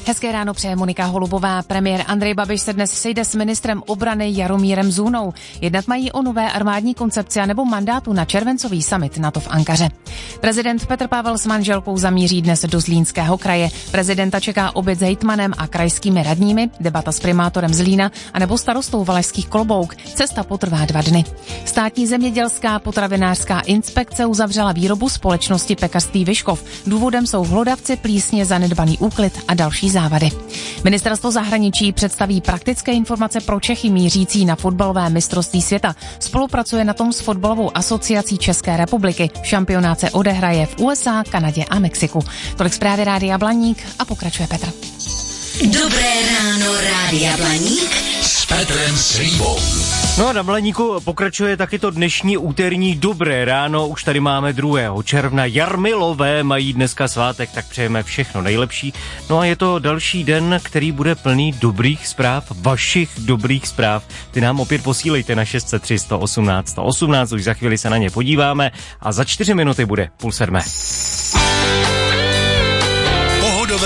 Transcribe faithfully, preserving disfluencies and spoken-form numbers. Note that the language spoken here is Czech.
Hezké ráno přeje Monika Holubová. Premiér Andrej Babiš se dnes sejde s ministrem obrany Jaromírem Zůnou. Jednat mají o nové armádní koncepci nebo mandátu na červencový summit NATO v Ankaře. Prezident Petr Pavel s manželkou zamíří dnes do Zlínského kraje. Prezidenta čeká oběd s hejtmanem a krajskými radními, debata s primátorem Zlína anebo starostou Valašských Klobouk. Cesta potrvá dva dny. Státní zemědělská potravinářská inspekce uzavřela výrobu společnosti Pekařství Vyškov. Důvodem jsou hlodavci, plísně, zanedbaný úklid a další závady. Ministerstvo zahraničí představí praktické informace pro Čechy mířící na fotbalové mistrovství světa. Spolupracuje na tom s fotbalovou asociací České republiky. Šampionát se odehraje v U S A, Kanadě a Mexiku. Tolik zprávy Rádia Blaník a pokračuje Petr. Dobré ráno, Rádia Blaník s Petrem Slívou. No a na Blaníku pokračuje taky to dnešní úterní Dobré ráno. Už tady máme druhého června. Jarmilové mají dneska svátek, tak přejeme všechno nejlepší. No a je to další den, který bude plný dobrých zpráv, vašich dobrých zpráv. Ty nám opět posílejte na šest set tři sto osmnáct sto osmnáct, už za chvíli se na ně podíváme a za čtyři minuty bude půl sedmé.